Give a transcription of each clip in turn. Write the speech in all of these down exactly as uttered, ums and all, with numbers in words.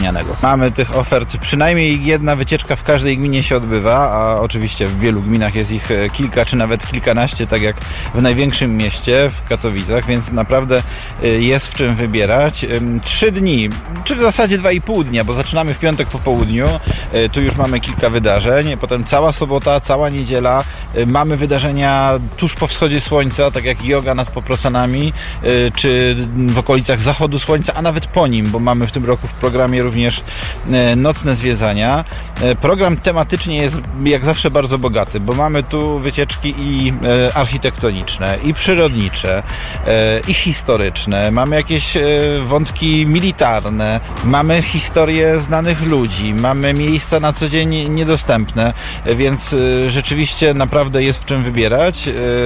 glinianego. Mamy tych ofert, przynajmniej jedna wycieczka w każdej gminie się odbywa, a oczywiście w wielu gminach jest ich kilka czy nawet kilkanaście, tak jak w największym mieście, w Katowicach, więc naprawdę jest w czym wybierać. Trzy dni, czy w zasadzie dwa i pół dnia, bo zaczynamy w piątek po południu, tu już mamy kilka wydarzeń, potem cała sobota, cała niedziela, mamy wydarzenia tuż po wschodzie słońca, tak jak yoga nad Poprocanami, czy w okolicach zachodu słońca, a nawet po nim, bo mamy w tym roku w programie również nocne zwiedzania. Program tematycznie jest jak zawsze bardzo bogaty, bo mamy tu wycieczki i architektoniczne, i przyrodnicze, i historyczne, mamy jakieś wątki militarne, mamy historię znanych ludzi, mamy miejsca na co dzień niedostępne, więc rzeczywiście naprawdę jest w czym wybierać.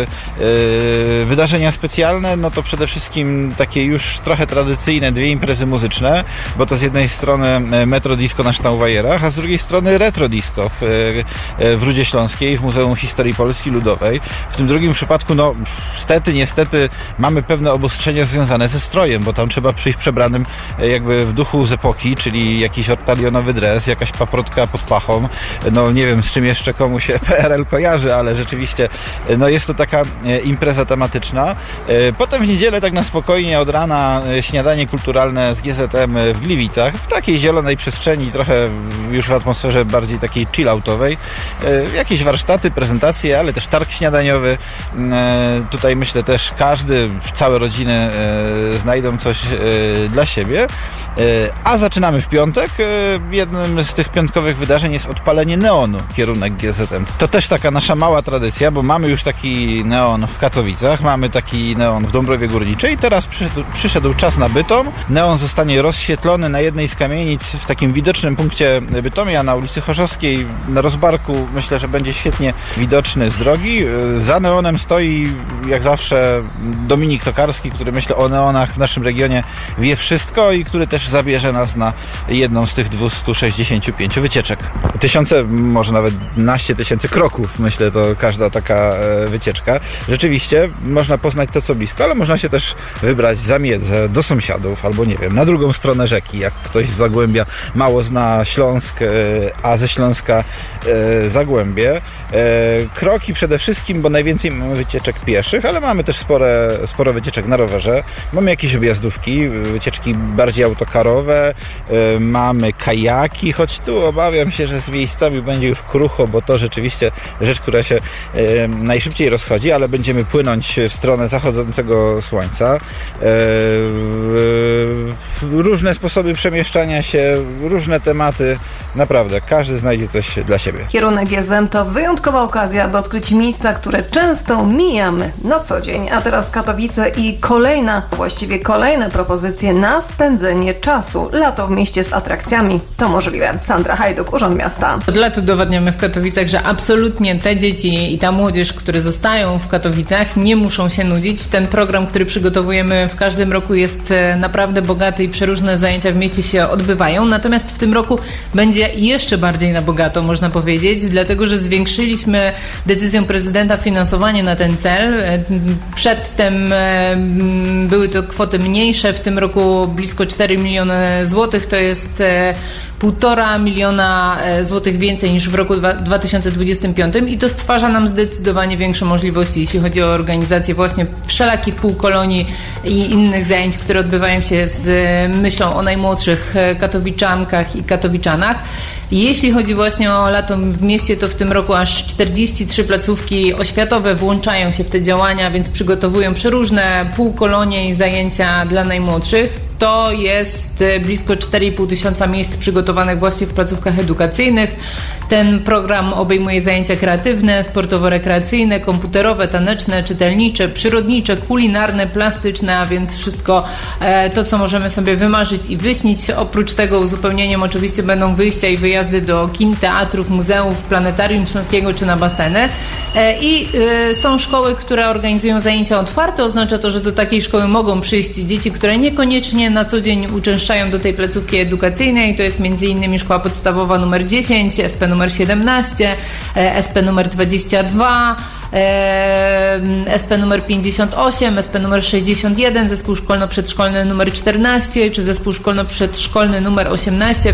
Wydarzenia specjalne, no to przede wszystkim takie już trochę tradycyjne dwie imprezy muzyczne, bo to z jednej strony Metro Disco na Sztauwajerach, a z drugiej strony Retro Disco w, w Rudzie Śląskiej, w Muzeum Historii Polski Ludowej. W tym drugim przypadku, no niestety, niestety mamy pewne obostrzenia związane ze strojem, bo tam trzeba przyjść przebranym jakby w duchu z epoki, czyli jakiś ortalionowy dres, jakaś paprotka pod pachą. No nie wiem, z czym jeszcze komu się P R L kojarzy, ale rzeczywiście no jest to taka impreza tematyczna. Potem w niedzielę tak na spokojnie od rana śniadanie kulturalne z G Z M w Gliwicach, w takiej zielonej przestrzeni, trochę już w atmosferze bardziej takiej chill-outowej. Jakieś warsztaty, prezentacje, ale też targ śniadaniowy. Tutaj myślę też każdy, całe rodziny znajdą coś dla siebie. A zaczynamy w piątek. Jednym z tych piątkowych wydarzeń jest odpalenie neonu, kierunek G Z M. To też taka nasza mała tradycja, bo mamy już taki neon w Katowicach, mamy taki neon w Dąbrowie Górniczej i teraz przyszedł, przyszedł czas na Bytom. Neon zostanie rozświetlony na jednej z kamienic w takim widocznym punkcie Bytomia na ulicy Chorzowskiej, na rozbarku. Myślę, że będzie świetnie widoczny z drogi. Za neonem stoi jak zawsze Dominik Tokarski, który myślę o neonach w naszym regionie wie wszystko i który też zabierze nas na jedną z tych dwieście sześćdziesiąt pięć wycieczek. Tysiące, może nawet naście tysięcy kroków, myślę, to każda taka wycieczka. Rzeczywiście można poznać to, co blisko, ale można się też wybrać za Miedzę, do sąsiadów, albo nie wiem, na drugą stronę rzeki, jak ktoś z Zagłębia mało zna Śląsk, a ze Śląska Zagłębie. Kroki przede wszystkim, bo najwięcej mamy wycieczek pieszych, ale mamy też spore, sporo wycieczek na rowerze. Mamy jakieś objazdówki, wycieczki bardziej autokarowe, mamy kajaki, choć tu obawiam się, że z miejscami będzie już krucho, bo to rzeczywiście rzecz, która się najszybciej rozchodzi, ale będziemy płynąć w stronę zachodzącego słońca. Różne sposoby przemieszczania się, różne tematy. Naprawdę, każdy znajdzie coś dla siebie. Kierunek G Z M to wyjątkowa okazja, by odkryć miejsca, które często mijamy na co dzień. A teraz Katowice i kolejna, właściwie kolejne propozycje na spędzenie czasu. Lato w mieście z atrakcjami to możliwe. Sandra Hajduk, Urząd Miasta. Od lat udowadniamy w Katowicach, że absolutnie te dzieci i ta młodzież, które zostają w Katowicach, nie muszą się nudzić. Ten program, który przygotowujemy w każdym roku, jest naprawdę bogaty i przeróżne zajęcia w mieście się odbywają. Natomiast w tym roku będzie jeszcze bardziej na bogato, można powiedzieć, dlatego, że zwiększyliśmy decyzją prezydenta finansowanie na ten cel. Przedtem były to kwoty mniejsze, w tym roku blisko cztery miliony złotych, to jest półtora miliona złotych więcej niż w roku dwa tysiące dwudziestym piątym i to stwarza nam zdecydowanie większe możliwości, jeśli chodzi o organizację właśnie wszelakich półkolonii i innych zajęć, które odbywają się z myślą o najmłodszych katowiczankach i katowiczanach. Jeśli chodzi właśnie o lato w mieście, to w tym roku aż czterdzieści trzy placówki oświatowe włączają się w te działania, więc przygotowują przeróżne półkolonie i zajęcia dla najmłodszych. To jest blisko cztery i pół tysiąca miejsc przygotowanych właśnie w placówkach edukacyjnych. Ten program obejmuje zajęcia kreatywne, sportowo-rekreacyjne, komputerowe, taneczne, czytelnicze, przyrodnicze, kulinarne, plastyczne, a więc wszystko to, co możemy sobie wymarzyć i wyśnić. Oprócz tego uzupełnieniem oczywiście będą wyjścia i wyjazdy do kin, teatrów, muzeów, planetarium śląskiego czy na baseny. I są szkoły, które organizują zajęcia otwarte. Oznacza to, że do takiej szkoły mogą przyjść dzieci, które niekoniecznie na co dzień uczęszczają do tej placówki edukacyjnej. To jest między innymi szkoła podstawowa numer dziesięć, S P numer siedemnaście, S P numer dwadzieścia dwa, S P numer pięćdziesiąt osiem, S P numer sześćdziesiąt jeden, zespół szkolno-przedszkolny numer czternaście, czy zespół szkolno-przedszkolny numer osiemnaście.